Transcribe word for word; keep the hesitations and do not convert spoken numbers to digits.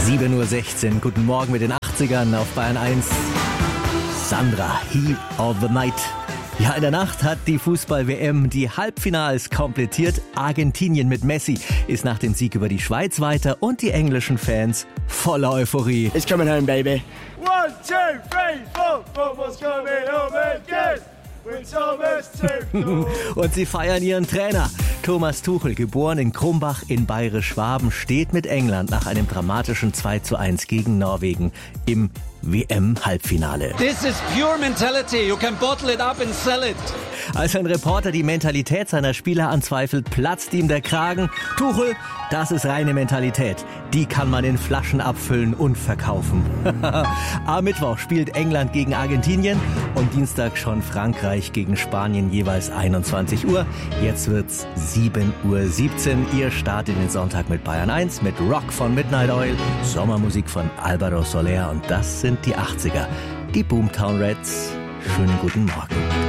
sieben Uhr sechzehn, guten Morgen mit den achtzigern auf Bayern eins. Sandra, Heat of the Night. Ja, in der Nacht hat die Fußball-W M die Halbfinals komplettiert. Argentinien mit Messi ist nach dem Sieg über die Schweiz weiter und die englischen Fans voller Euphorie. It's coming home, baby. One, two, three, four, football's coming home again. With Thomas Tuchel. Und sie feiern ihren Trainer. Thomas Tuchel, geboren in Krumbach in Bayerisch-Schwaben, steht mit England nach einem dramatischen zwei zu eins gegen Norwegen im W M-Halbfinale. This is pure mentality. You can bottle it up and sell it. Als ein Reporter die Mentalität seiner Spieler anzweifelt, platzt ihm der Kragen. Tuchel, das ist reine Mentalität. Die kann man in Flaschen abfüllen und verkaufen. Am Mittwoch spielt England gegen Argentinien und Dienstag schon Frankreich gegen Spanien, jeweils einundzwanzig Uhr. Jetzt wird's sieben Uhr siebzehn. Ihr startet den Sonntag mit Bayern eins, mit Rock von Midnight Oil, Sommermusik von Alvaro Soler und das sind die achtziger. Die Boomtown Reds. Schönen guten Morgen.